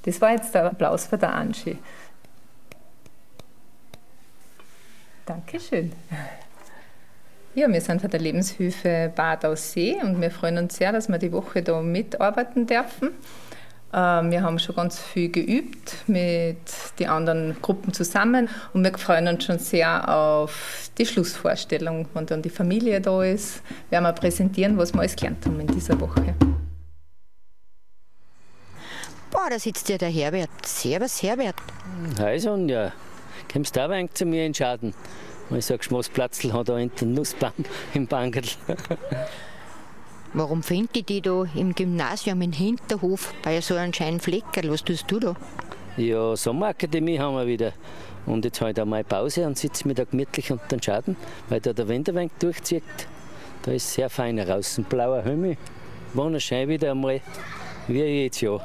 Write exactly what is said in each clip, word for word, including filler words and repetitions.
Das war jetzt der Applaus für der Angie. Dankeschön. Ja, wir sind von der Lebenshilfe Bad Aussee und wir freuen uns sehr, dass wir die Woche da mitarbeiten dürfen. Wir haben schon ganz viel geübt mit den anderen Gruppen zusammen und wir freuen uns schon sehr auf die Schlussvorstellung. Wenn dann die Familie da ist, werden wir präsentieren, was wir alles gelernt haben in dieser Woche. Boah, da sitzt ja der Herbert. Servus, Herbert. Hi Sonja, kommst du auch ein wenig zu mir in den Schaden? Ich sage, Schmossplatzl hat da hinten Nussbank im Bankerl. Warum finde ich die da im Gymnasium im Hinterhof bei so einem scheinen Fleckerl? Was tust du da? Ja, Sommerakademie haben wir wieder. Und jetzt habe ich da mal Pause und sitze mir da gemütlich unter den Schaden, weil da der Wind ein wenig durchzieht. Da ist sehr fein raus. Ein blauer Himmel, wunderschön wieder einmal, wie jedes Jahr.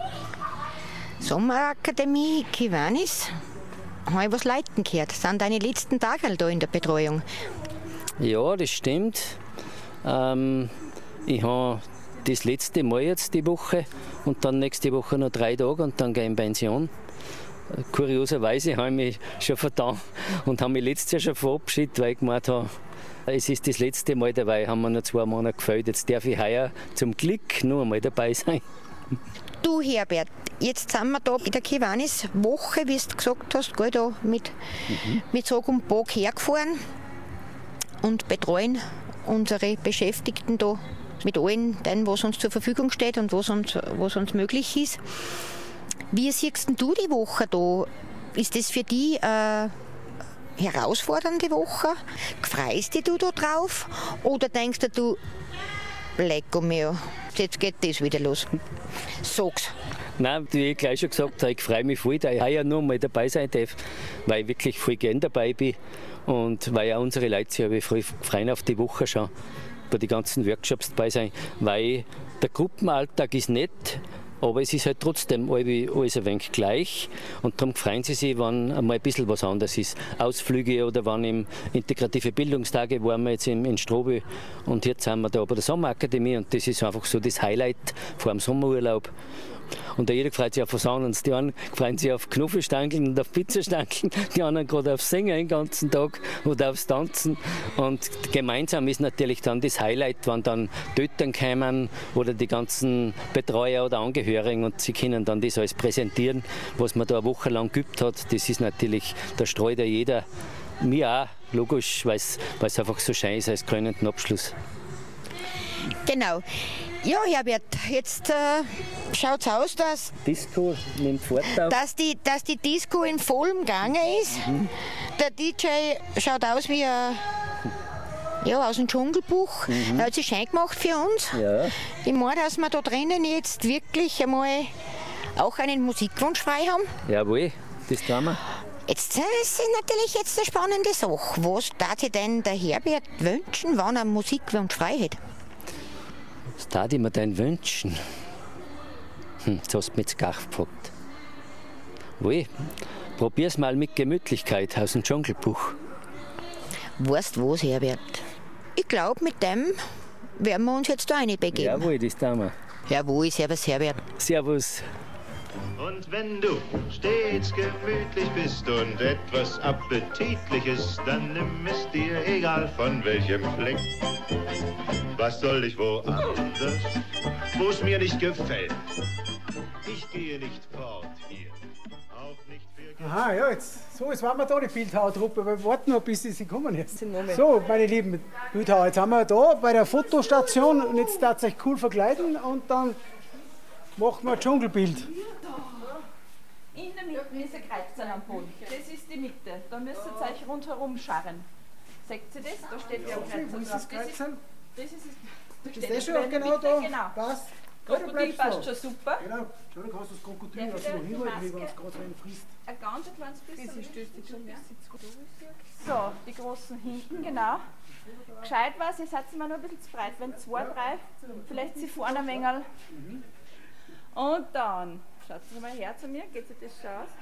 Sommerakademie Kiwanis? Habe ich was leiten gehört? Das sind deine letzten Tage da in der Betreuung? Ja, das stimmt. Ähm, ich habe das letzte Mal jetzt die Woche und dann nächste Woche noch drei Tage und dann gehe ich in Pension. Kurioserweise habe ich mich schon vertan und habe mich letztes Jahr schon verabschiedet, weil ich gemeint habe, es ist das letzte Mal dabei, haben wir noch zwei Monate gefällt. Jetzt darf ich heuer zum Glück noch einmal dabei sein. Du Herbert, jetzt sind wir da in der Kiwanis-Woche, wie du gesagt hast, gell, da mit, mhm. mit Sog und Bog hergefahren und betreuen unsere Beschäftigten da mit allen denen, was uns zur Verfügung steht und was uns, was uns möglich ist. Wie siehst du die Woche da? Ist das für dich eine herausfordernde Woche? Freust dich du da drauf? Oder denkst du, lecko mir, jetzt geht das wieder los? Sag's. Nein, wie ich gleich schon gesagt habe, ich freue mich voll, dass ich heuer nur mal dabei sein darf, weil ich wirklich voll gern dabei bin und weil auch unsere Leute sich voll freuen auf die Woche schon, bei den ganzen Workshops dabei sein, weil der Gruppenalltag ist nett, aber es ist halt trotzdem alles ein wenig gleich und darum freuen sie sich, wenn einmal ein bisschen was anderes ist. Ausflüge oder wenn im integrative Bildungstage waren wir jetzt in, in Strobel und jetzt sind wir da bei der Sommerakademie und das ist einfach so das Highlight vor dem Sommerurlaub. Und jeder freut sich auf was anderes. Die einen freuen sich auf Knuffelstankeln und auf Pizzastankeln, die anderen gerade aufs Singen den ganzen Tag oder aufs Tanzen. Und gemeinsam ist natürlich dann das Highlight, wenn dann die Eltern kommen oder die ganzen Betreuer oder Angehörigen und sie können dann das alles präsentieren, was man da eine Woche lang geübt hat. Das ist natürlich, da streut ja jeder, mir auch, logisch, weil es einfach so schön ist als krönenden Abschluss. Genau. Ja, Herbert, jetzt äh, schaut es aus, dass, Disco nimmt Fahrt auf. Dass, die, dass die Disco in vollem Gange ist. Mhm. Der D J schaut aus wie ein, ja, aus dem Dschungelbuch. Mhm. Er hat sich schön gemacht für uns. Ja. Ich meine, dass wir da drinnen jetzt wirklich einmal auch einen Musikwunsch frei haben. Jawohl, das tun wir. Jetzt äh, ist natürlich jetzt eine spannende Sache. Was darf sich denn der Herbert wünschen, wenn er einen Musikwunsch frei hat? Was darf ich mir denn wünschen? Hm, jetzt hast du mich jetzt gar gefragt. Wohl, probier's mal mit Gemütlichkeit aus dem Dschungelbuch. Weißt du was, Herbert? Ich glaube, mit dem werden wir uns jetzt da reinbegeben. Jawohl, das tun wir. Jawohl, servus, Herbert. Servus. Und wenn du stets gemütlich bist und etwas Appetitliches, dann nimm es dir, egal von welchem Fleck. Was soll ich woanders, wo es mir nicht gefällt? Ich gehe nicht fort hier, auch nicht für... Aha, ja, jetzt, so, jetzt waren wir da, die Bildhauertruppe, aber wir warten noch, bis sie kommen jetzt. So, meine lieben Bildhauer, jetzt haben wir da bei der Fotostation und jetzt darf ihr euch cool verkleiden und dann machen wir ein Dschungelbild. In der Mitte ist ein Kreuz am Boden. Das ist die Mitte. Da müsst ihr euch rundherum scharren. Seht ihr das? Da steht ja ein Kreuz. Wo ist das Kreuz? Das ist, das ist, da ist steht das schon genau da? Genau. Passt. Krokodil passt schon super. Genau. Schau, dann kannst du das Krokodil also noch hinhalten, wenn es gerade rein frisst. Ein ganz kleines bisschen. Das stößt jetzt schon ein bisschen zu. So, die großen hinten, genau. Gescheit was, ihr seid immer nur ein bisschen zu breit. Wenn zwei, drei, vielleicht sie vorne ein wenig. Und dann, schaut mal her zu mir, geht sich das schon aus?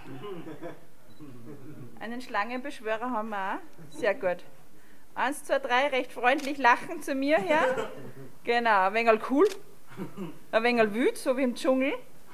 Einen Schlangenbeschwörer haben wir auch. Sehr gut. Eins, zwei, drei, recht freundlich lachen zu mir her. Genau, ein wenig cool. Ein wenig wild, so wie im Dschungel.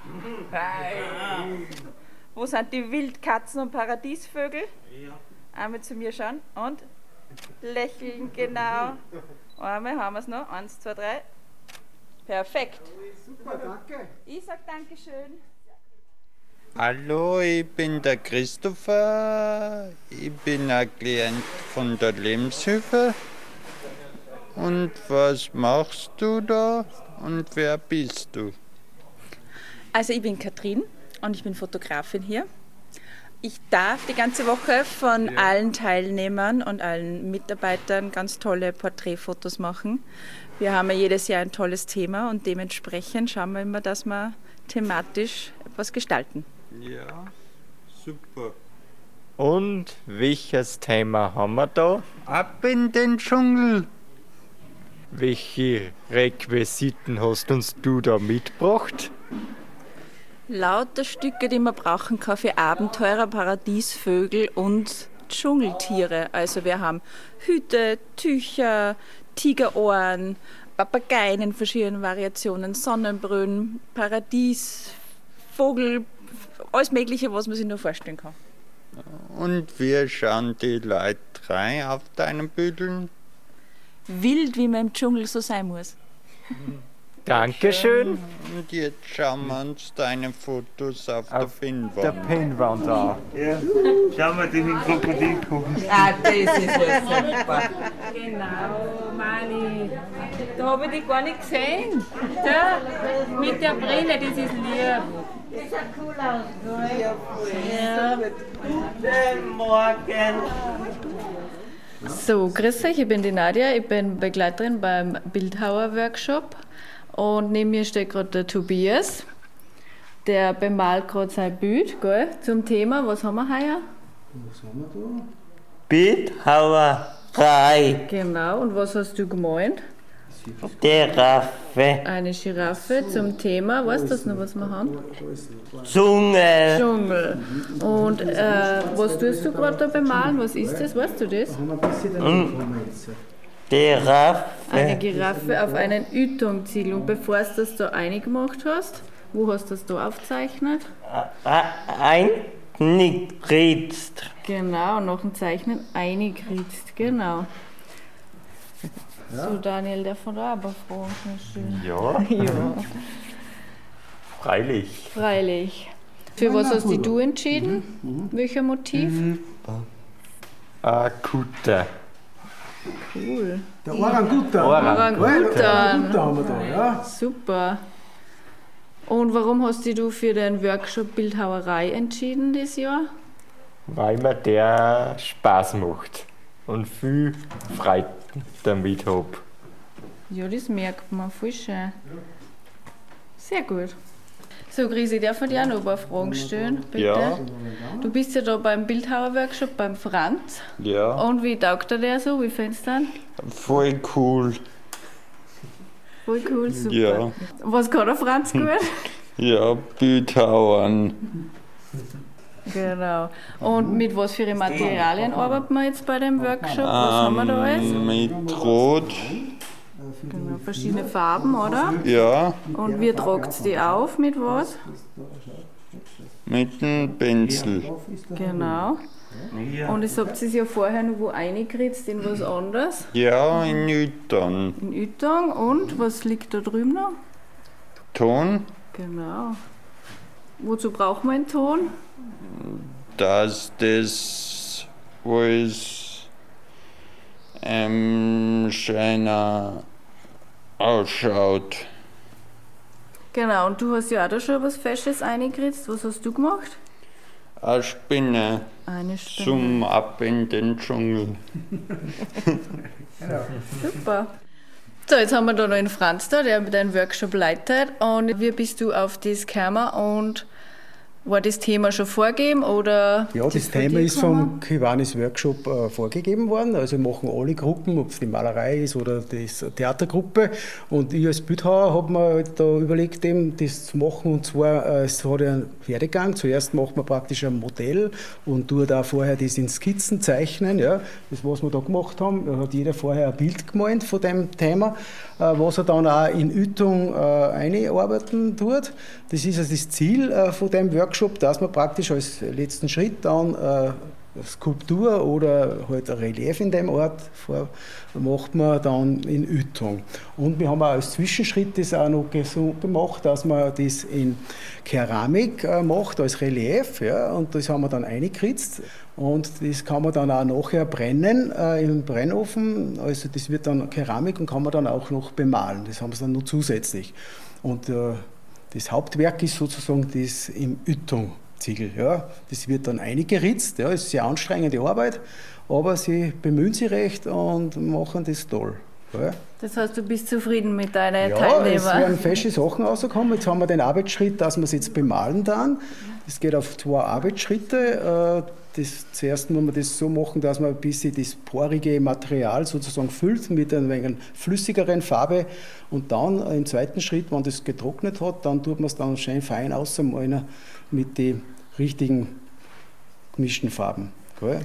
Wo sind die Wildkatzen und Paradiesvögel? Ja. Einmal zu mir schauen und lächeln, genau. Einmal haben wir es noch. Eins, zwei, drei. Perfekt. Super, danke. Ich sag Dankeschön. Hallo, ich bin der Christopher. Ich bin ein Klient von der Lebenshilfe. Und was machst du da und wer bist du? Also ich bin Katrin und ich bin Fotografin hier. Ich darf die ganze Woche von ja. allen Teilnehmern und allen Mitarbeitern ganz tolle Porträtfotos machen. Wir haben ja jedes Jahr ein tolles Thema und dementsprechend schauen wir immer, dass wir thematisch etwas gestalten. Ja, super. Und welches Thema haben wir da? Ab in den Dschungel. Welche Requisiten hast uns du da mitgebracht? Lauter Stücke, die man brauchen kann für Abenteurer, Paradiesvögel und Dschungeltiere. Also wir haben Hüte, Tücher, Tigerohren, Papageien in verschiedenen Variationen, Sonnenbrillen, Paradies, Vogel, alles Mögliche, was man sich nur vorstellen kann. Und wie schauen die Leute rein auf deinen Bildern? Wild, wie man im Dschungel so sein muss. Dankeschön. Und jetzt schauen wir uns deine Fotos auf, auf der Pinnwand der Pinnwand an. Ja, schauen wir den Krokodil gucken. Ah, das ist ja super. Genau, Mani. Da habe ich dich gar nicht gesehen. Da, mit der Brille, das ist lieb. Das sah cool aus, oder? Ja, voll. Ja. Guten Morgen. So, grüß euch, ich bin die Nadja, ich bin Begleiterin beim Bildhauer-Workshop und neben mir steht gerade der Tobias, der bemalt gerade sein Bild, gell, zum Thema, was haben wir heuer? Was haben wir da? Bildhauerei. Genau, und was hast du gemalt? Giraffe. Eine Giraffe zum Thema, weißt du das noch, was wir haben? Dschungel. Dschungel. Und äh, was tust du gerade da bemalen? Was ist das? Weißt du das? Giraffe. Eine Giraffe auf einen Ytongziegel. Und bevor du das da reingemacht hast, wo hast du das da aufgezeichnet? Eingekritzt. Genau, nach dem Zeichnen eingekritzt, genau. Ja. So, Daniel, der von da aber fragen. Ja. Ja. Freilich. Freilich. Für was hast dich du entschieden? Mhm. Welcher Motiv? Mhm. Akute. Cool. Der Orangutan. Orangutan. Orangutan haben wir da, ja. Super. Und warum hast dich du für den Workshop Bildhauerei entschieden dieses Jahr? Weil mir der Spaß macht und viel Freude damit habe. Ja, das merkt man, voll schön. Sehr gut. So, Grisi, darf ich dir auch noch ein paar Fragen stellen, bitte? Ja. Du bist ja da beim Bildhauer-Workshop beim Franz. Ja. Und wie taugt dir der so? Wie findest du den? Voll cool. Voll cool, super. Ja. Was kann der Franz gut? Ja, Bildhauern. Genau. Und mit was für Materialien arbeiten wir jetzt bei dem Workshop? Was ähm, haben wir da alles? Mit Rot. Genau, verschiedene Farben, oder? Ja. Und wie tragt die auf? Mit was? Mit einem Pinsel. Genau. Und das habt ihr ja vorher noch wo reingekritzt in was anderes? Ja, in Ytong. In Ytong. Und was liegt da drüben noch? Ton. Genau. Wozu braucht man einen Ton? Dass das alles ähm, schöner ausschaut. Genau, und du hast ja auch da schon was Fesches reingekritzt. Was hast du gemacht? Eine Spinne. Eine Spinne. Zum Ab in den Dschungel. Super. So, jetzt haben wir da noch den Franz da, der den Workshop leitet. Und wie bist du auf das gekommen und War das Thema schon vorgegeben? Oder ja, das Thema ist vom Kiwanis Workshop äh, vorgegeben worden. Also machen alle Gruppen, ob es die Malerei ist oder die Theatergruppe. Und ich als Bildhauer habe mir halt da überlegt, eben das zu machen. Und zwar, äh, es hat ja einen Werdegang. Zuerst macht man praktisch ein Modell und tut auch vorher das in Skizzen zeichnen. Ja. Das, was wir da gemacht haben, da hat jeder vorher ein Bild gemalt von dem Thema, äh, was er dann auch in Ütung äh, einarbeiten tut. Das ist also das Ziel äh, von dem Workshop, dass man praktisch als letzten Schritt dann äh, Skulptur oder halt ein Relief in dem Ort vor, macht man dann in Ütung. Und wir haben auch als Zwischenschritt das auch noch so gemacht, dass man das in Keramik äh, macht als Relief, ja, und das haben wir dann eingekritzt. Und das kann man dann auch nachher brennen äh, im Brennofen. Also das wird dann Keramik und kann man dann auch noch bemalen. Das haben wir dann noch zusätzlich. Und äh, das Hauptwerk ist sozusagen das im Ütung-Ziegel. Ja. Das wird dann eingeritzt. Ja. Das ist eine sehr anstrengende Arbeit, aber sie bemühen sich recht und machen das toll. Ja. Das heißt, du bist zufrieden mit deinen ja, Teilnehmern? Ja, es werden feste Sachen rausgekommen. Jetzt haben wir den Arbeitsschritt, dass wir es jetzt bemalen dann. Das geht auf zwei Arbeitsschritte. Das, zuerst muss man das so machen, dass man ein bisschen das porige Material sozusagen füllt mit einer wenig flüssigeren Farbe. Und dann im zweiten Schritt, wenn das getrocknet hat, dann tut man es dann schön fein ausmalen mit den richtigen gemischten Farben. Cool.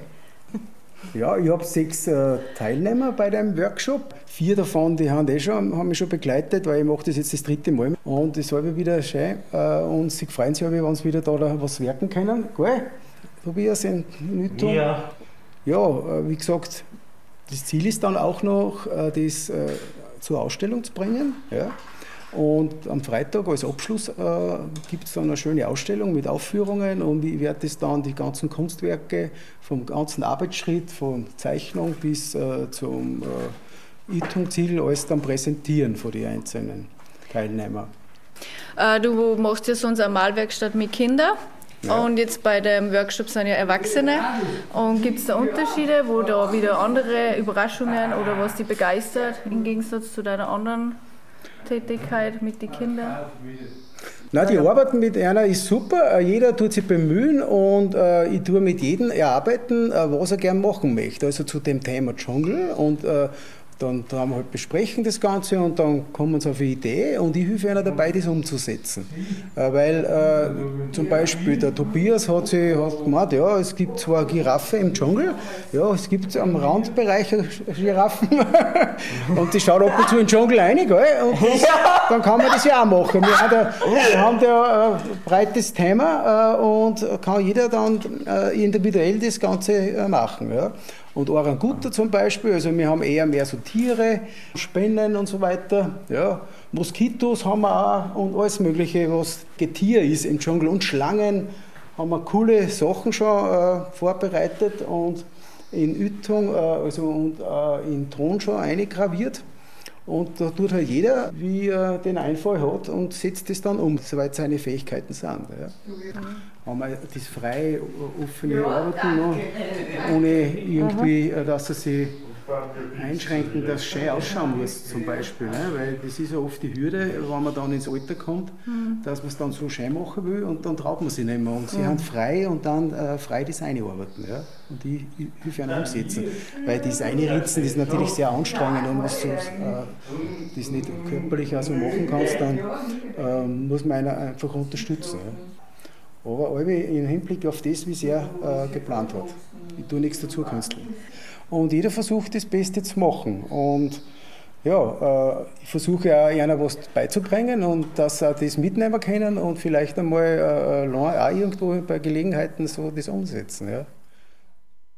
Ja, ich habe sechs äh, Teilnehmer bei dem Workshop. Vier davon, die haben, eh schon, haben mich schon begleitet, weil ich mache das jetzt das dritte Mal. Und das habe ich wieder schön. Äh, und sie freuen sich, wenn sie wieder da, da was werken können. Geil. Tobias in Ütung. Ja. Ja, äh, wie gesagt, das Ziel ist dann auch noch, äh, das äh, zur Ausstellung zu bringen. Ja. Und am Freitag als Abschluss äh, gibt es dann eine schöne Ausstellung mit Aufführungen und ich werde das dann, die ganzen Kunstwerke vom ganzen Arbeitsschritt, von Zeichnung bis äh, zum äh, Ütung-Ziel alles dann präsentieren für die einzelnen Teilnehmer. Äh, du machst ja sonst eine Malwerkstatt mit Kindern. Ja. Und jetzt bei dem Workshop sind ja Erwachsene. Und gibt es da Unterschiede, wo da wieder andere Überraschungen oder was dich begeistert im Gegensatz zu deiner anderen Tätigkeit mit den Kindern? Nein, die Arbeit mit einer ist super, jeder tut sich bemühen und äh, ich tue mit jedem erarbeiten, äh, was er gerne machen möchte. Also zu dem Thema Dschungel und äh, dann tun wir halt besprechen das Ganze und dann kommen sie auf eine Idee und ich helfe ihnen dabei, das umzusetzen. Äh, weil äh, zum Beispiel der Tobias hat sich hat gemeint, ja, es gibt zwar Giraffe im Dschungel, ja, es gibt am Randbereich Giraffen und die schaut ab und zu in den Dschungel rein, gell? Und das, dann kann man das ja auch machen. Wir haben da, wir haben da ein breites Thema äh, und kann jeder dann äh, individuell das Ganze äh, machen. Ja? Und Oranguter zum Beispiel, also wir haben eher mehr so Tiere, Spinnen und so weiter. Ja. Moskitos haben wir auch und alles Mögliche, was Getier ist im Dschungel. Und Schlangen haben wir coole Sachen schon äh, vorbereitet und in Ütung äh, also, und äh, in Ton schon eingraviert. Und da tut halt jeder, wie er den Einfall hat und setzt das dann um, soweit seine Fähigkeiten sind. Ja. Haben wir das freie, offene Arbeiten noch, ohne irgendwie, dass er sich einschränken, dass es schön ausschauen muss zum Beispiel. Ne? Weil das ist ja oft die Hürde, wenn man dann ins Alter kommt, mhm. dass man es dann so schön machen will und dann traut man sich nicht mehr. Und sie mhm. haben frei und dann äh, frei das einarbeiten. Ja? Und ich, ich helfe ihnen umsetzen. Weil das Einritzen das ist natürlich sehr anstrengend und wenn du äh, das nicht körperlich auch so machen kannst, dann äh, muss man einen einfach unterstützen. Ja? Aber alle im Hinblick auf das, wie es er äh, geplant hat. Ich tue nichts dazu künsteln. Und jeder versucht, das Beste zu machen. Und ja, äh, ich versuche auch einer was beizubringen und dass sie das mitnehmen können und vielleicht einmal äh, auch irgendwo bei Gelegenheiten so das umsetzen. Ja.